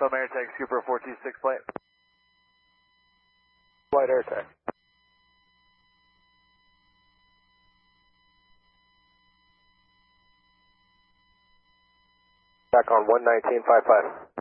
Some air tag, Super 426 flight. Flight air tag. Back on 119.55.